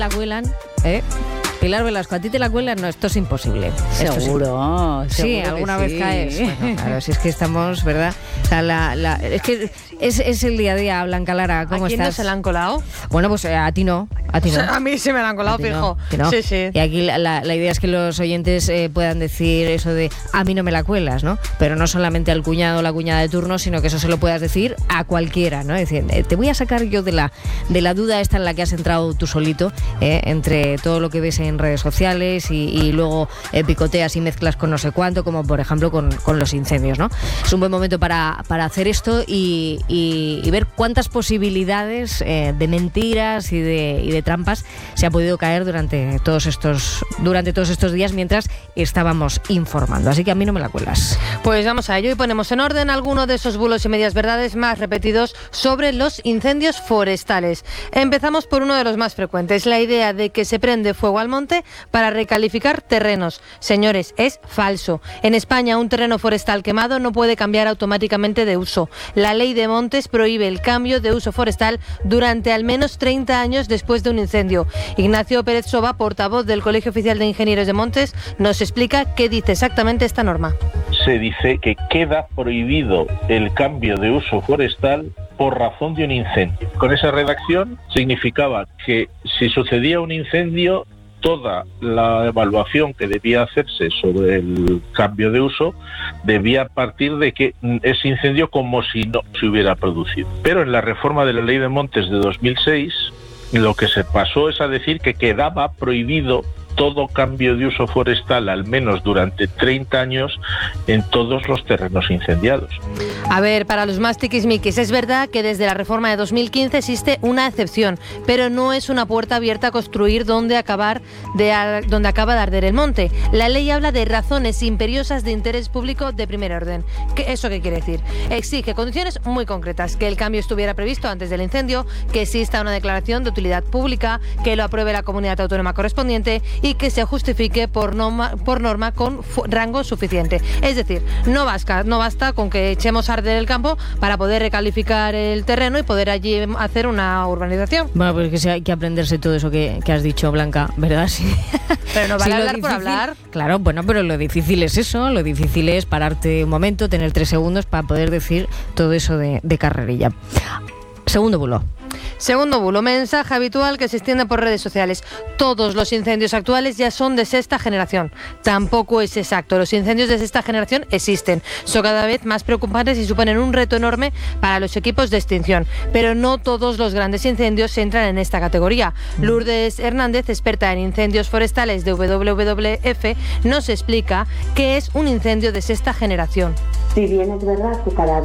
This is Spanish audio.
la cuelan, Pilar Velasco, ¿a ti te la cuelan? No, esto es imposible. Seguro. Sí, alguna vez caes. Bueno, claro, si es que estamos, ¿verdad? O sea, es que es el día a día, Blanca Lara, ¿cómo estás? ¿A quién no se la han colado? Bueno, pues a ti no. A mí sí me la han colado, fijo. No. Sí, sí. Y aquí la idea es que los oyentes puedan decir eso de a mí no me la cuelas, ¿no? Pero no solamente al cuñado o la cuñada de turno, sino que eso se lo puedas decir a cualquiera, ¿no? Es decir, te voy a sacar yo de la duda esta en la que has entrado tú solito, entre todo lo que ves en redes sociales y luego picoteas y mezclas con no sé cuánto, como por ejemplo con los incendios, ¿no? Es un buen momento para hacer esto y ver cuántas posibilidades de mentiras y de trampas se ha podido caer durante todos estos días mientras estábamos informando. Así que a mí no me la cuelas. Pues vamos a ello y ponemos en orden alguno de esos bulos y medias verdades más repetidos sobre los incendios forestales. Empezamos por uno de los más frecuentes, la idea de que se prende fuego al monte para recalificar terrenos. Señores, es falso. En España, un terreno forestal quemado no puede cambiar automáticamente de uso. La ley de montes prohíbe el cambio de uso forestal durante al menos 30 años después de un incendio. Ignacio Pérez Soba, portavoz del Colegio Oficial de Ingenieros de Montes, nos explica qué dice exactamente esta norma. Se dice que queda prohibido el cambio de uso forestal por razón de un incendio. Con esa redacción significaba que si sucedía un incendio, toda la evaluación que debía hacerse sobre el cambio de uso debía partir de que ese incendio como si no se hubiera producido. Pero en la reforma de la Ley de Montes de 2006, lo que se pasó es a decir que quedaba prohibido todo cambio de uso forestal, al menos durante 30 años, en todos los terrenos incendiados. A ver, para los más tiquismiquis, es verdad que desde la reforma de 2015 existe una excepción, pero no es una puerta abierta a construir donde acaba de arder el monte. La ley habla de razones imperiosas de interés público de primer orden. ¿Eso qué quiere decir? Exige condiciones muy concretas, que el cambio estuviera previsto antes del incendio, que exista una declaración de utilidad pública, que lo apruebe la comunidad autónoma correspondiente y que se justifique por norma con rango suficiente. Es decir, no basta con que echemos a arder el campo para poder recalificar el terreno y poder allí hacer una urbanización. Bueno, pues que sí, hay que aprenderse todo eso que has dicho, Blanca, ¿verdad? Sí. Pero no vale sí, hablar por hablar. Claro, bueno, pero lo difícil es eso, lo difícil es pararte un momento, tener 3 segundos para poder decir todo eso de carrerilla. Segundo bulo. Segundo bulo, mensaje habitual que se extiende por redes sociales. Todos los incendios actuales ya son de sexta generación. Tampoco es exacto. Los incendios de sexta generación existen. Son cada vez más preocupantes y suponen un reto enorme para los equipos de extinción. Pero no todos los grandes incendios entran en esta categoría. Lourdes Hernández, experta en incendios forestales de WWF, nos explica qué es un incendio de sexta generación. Si bien es verdad que cada